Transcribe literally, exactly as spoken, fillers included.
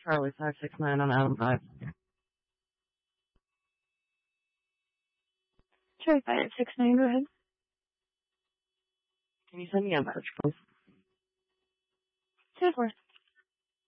Charlie five six nine on Adam five. Charlie five six nine, go ahead. Can you send me a message, please? Ten four.